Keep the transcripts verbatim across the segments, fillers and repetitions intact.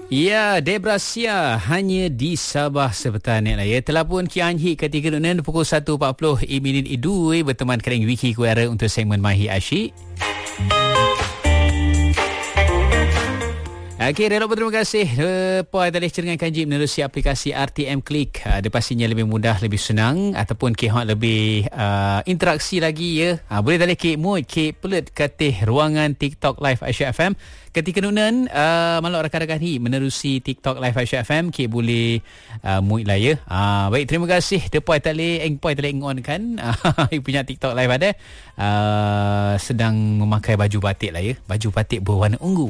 Ya, Debra Sia hanya di Sabah Sepetan lah ya. Telah pun Ki Anhi ketika nunan pukul satu empat puluh minit idui berteman kering Wiki Kuara untuk segmen Mahi Asyik. Okey, relok terima kasih. Lepas tadi cerengan kanji menerusi aplikasi R T M Click. Uh, dia pastinya lebih mudah, lebih senang ataupun kehak lebih uh, interaksi lagi ya. Uh, boleh tadi kek mood, kek pelet katih ruangan TikTok Live Asyik F M. Ketika nunan uh, malak rakan-rakan hi menerusi TikTok Live Asyik F M, kek boleh uh, mood lah ya. Uh, baik, terima kasih. Depoy tadi engpoy tadi ngon kan. Uh, punya TikTok Live ada uh, sedang memakai baju batik lah ya. Baju batik berwarna ungu.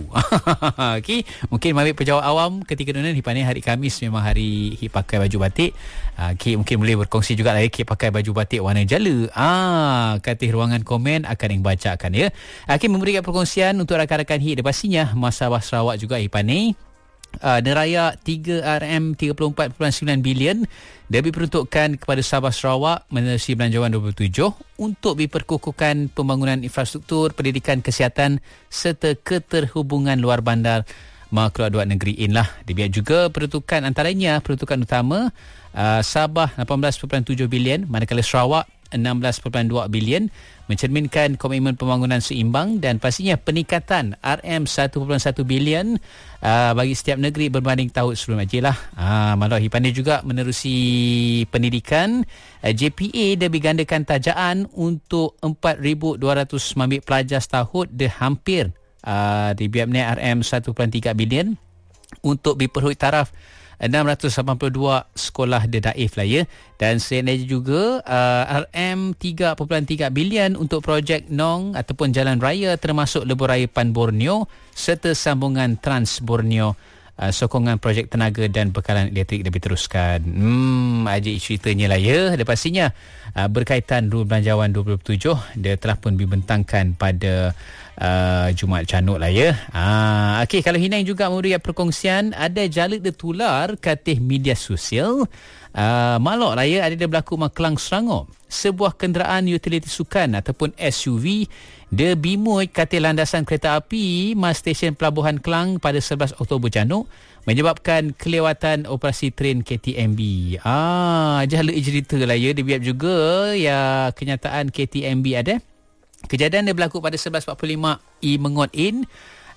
Okey. Mungkin mari pejawat awam ketika nunan hipani hari Khamis memang hari hi pakai baju batik. Uh, Ki mungkin boleh berkongsi juga lah ya, Ki pakai baju batik warna jala. Ah, katih ruangan komen akan yang bacakan ya. Ki memberikan perkongsian untuk rakan-rakan hi pastinya Masabah Sarawak juga hipani. Uh, Neraya tiga R M tiga puluh empat perpuluhan sembilan bilion lebih peruntukkan kepada Sabah Sarawak menerusi Belanjawan dua puluh tujuh untuk diperkukuhkan pembangunan infrastruktur, pendidikan, kesihatan serta keterhubungan luar bandar maklumat luar negeri in lah. Dia juga peruntukan antaranya peruntukan utama uh, Sabah lapan belas perpuluhan tujuh bilion manakala Sarawak enam belas perpuluhan dua bilion mencerminkan komitmen pembangunan seimbang dan pastinya peningkatan R M satu perpuluhan satu bilion uh, bagi setiap negeri berbanding tahun sebelum aja lah. Uh, Malah hipani juga menerusi pendidikan uh, J P A dia digandakan tajaan untuk empat ribu dua ratus mambik pelajar setahun dia hampir uh, di biabnya R M satu perpuluhan tiga bilion untuk diperhut taraf enam ratus lapan puluh dua sekolah de daif lah ya. Dan selain itu juga uh, R M tiga perpuluhan tiga bilion untuk projek Nong ataupun jalan raya termasuk lebuh raya Pan Borneo serta sambungan Trans Borneo. Uh, sokongan projek tenaga dan bekalan elektrik lebih teruskan. Hmm, ajik ceritanya lah ya. Dan pastinya uh, berkaitan Rul Belanjawan dua puluh tujuh dia telah pun dibentangkan pada uh, Jumaat Canuk lah ya. Uh, Okey, kalau Hinang juga memberi perkongsian ada jalak dia tular katih media sosial. Uh, malok lah ya, ada dia berlaku Maklang Selangor. Sebuah kenderaan utility sukan ataupun S U V dia bimui katil landasan kereta api mas stesen Pelabuhan Kelang pada sebelas Oktober Canuk menyebabkan kelewatan operasi tren K T M B. Ah, jala cerita lah ya. Dia biar juga ya kenyataan K T M B ada. Kejadian dia berlaku pada sebelas empat puluh lima I Mengot In.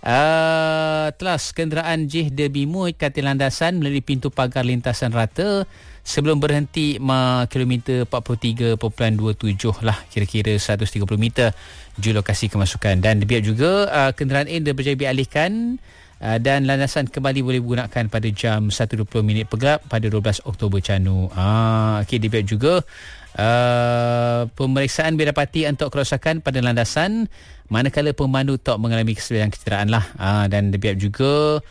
Uh, telas kenderaan J dia bimui katil landasan melalui pintu pagar lintasan rata sebelum berhenti ma kilometer empat puluh tiga perpuluhan dua tujuh lah, kira-kira seratus tiga puluh meter ju lokasi kemasukan. Dan dia juga uh, kenderaan ini dia berjaya dialihkan uh, dan landasan kembali boleh digunakan pada jam satu dua puluh minit pegelap pada dua belas Oktober Canuk. Ah, okey, dia juga uh, pemeriksaan didapati untuk kerosakan pada landasan manakala pemandu tak mengalami kesedaran kecederaan lah. Ah, dan dia juga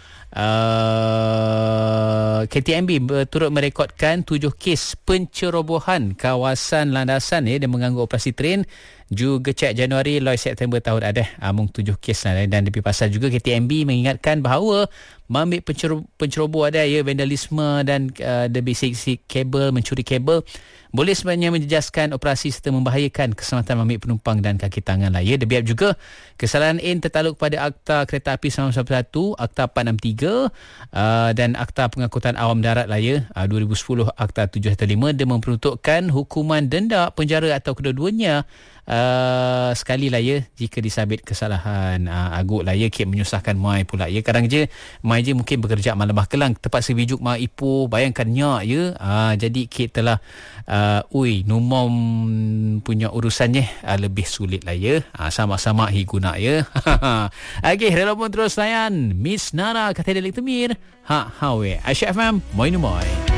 Uh, K T M B turut merekodkan tujuh kes pencerobohan kawasan landasan ya, dan mengganggu operasi tren juga cek Januari loy September tahun ada among tujuh kes lah. Dan lebih pasal juga K T M B mengingatkan bahawa mamik penceroboh, penceroboh ada ya, vandalisme dan uh, the basic kabel, mencuri kabel boleh sebenarnya menjejaskan operasi serta membahayakan keselamatan mamik penumpang dan kaki tangan lah ya. Debiap juga kesalahan in tertaluk pada Akta Kereta Api sembilan belas satu, Akta empat enam tiga uh, dan Akta Pengangkutan Awam Darat lah ya, uh, dua ribu sepuluh Akta tujuh satu lima. Dia memperuntukkan hukuman denda, penjara atau kedua-duanya Uh, sekali lah ya jika disabit kesalahan. uh, Agut lah ya, kek menyusahkan mai pula ya. Kadang je mai je mungkin bekerja malam Kelang terpaksa bijuk mai ipo, bayangkan nyak ya. uh, Jadi kek telah uh, ui numom punya urusannya uh, lebih sulit lah ya. uh, Sama-sama hi guna ya. Okey, rela pun terus layan Miss Nara kata Delik Temir. Ha hawe Asyik F M moi numoi.